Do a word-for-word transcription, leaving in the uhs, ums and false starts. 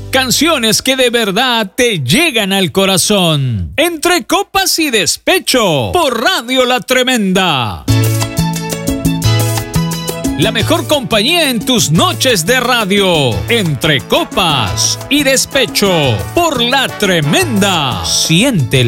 Canciones que de verdad te llegan al corazón. Entre copas y despecho, por Radio La Tremenda. La mejor compañía en tus noches de radio. Entre copas y despecho, por La Tremenda. Siente